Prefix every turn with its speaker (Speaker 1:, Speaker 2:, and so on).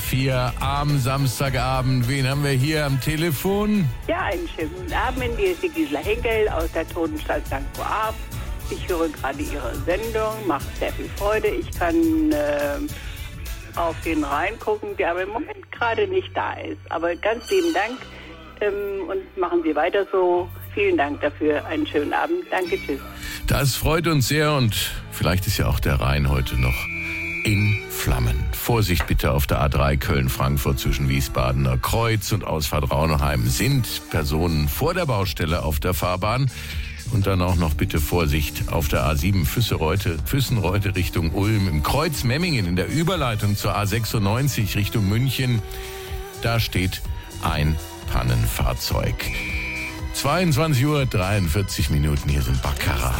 Speaker 1: 104 am Samstagabend. Wen haben wir hier am Telefon?
Speaker 2: Ja, einen schönen guten Abend. Hier ist die Gisela Henkel aus der Totenstadt St. Boab. Ich höre gerade Ihre Sendung, macht sehr viel Freude. Ich kann auf den reingucken, der aber im Moment gerade nicht da ist. Aber ganz lieben Dank und machen Sie weiter so. Vielen Dank dafür. Einen schönen Abend. Danke, tschüss.
Speaker 1: Das freut uns sehr und vielleicht ist ja auch der Rhein heute noch in Flammen. Vorsicht bitte auf der A3 Köln-Frankfurt zwischen Wiesbadener Kreuz und Ausfahrt Raunheim sind Personen vor der Baustelle auf der Fahrbahn. Und dann auch noch bitte Vorsicht auf der A7 Füssenreute Richtung Ulm, im Kreuz Memmingen in der Überleitung zur A96 Richtung München. Da steht ein Pannenfahrzeug. 22:43 Uhr, hier sind Baccarat.